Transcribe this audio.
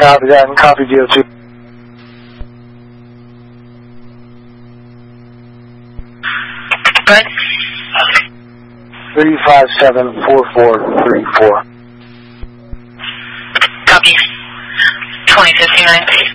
Copy that, and copy DO2. Good. 3574434. Copy. 2059.